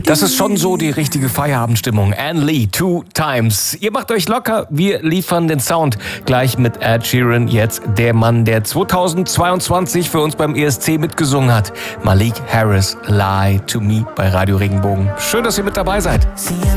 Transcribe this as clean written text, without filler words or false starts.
Das ist schon so die richtige Feierabendstimmung. Anne Lee, Two Times. Ihr macht euch locker, wir liefern den Sound. Gleich mit Ed Sheeran, jetzt der Mann, der 2022 für uns beim ESC mitgesungen hat. Malik Harris, Lie to Me bei Radio Regenbogen. Schön, dass ihr mit dabei seid.